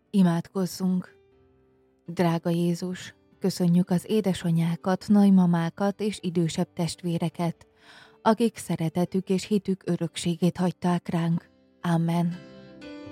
Imádkozzunk! Drága Jézus, köszönjük az édesanyákat, nagymamákat és idősebb testvéreket, akik szeretetük és hitük örökségét hagyták ránk. Amen.